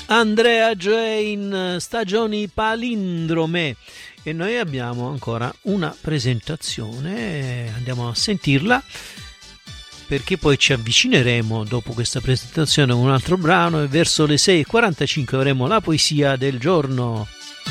Andrea Jane, stagioni palindrome, e noi abbiamo ancora una presentazione, andiamo a sentirla perché poi ci avvicineremo dopo questa presentazione a un altro brano e verso le 6:45 avremo la poesia del giorno.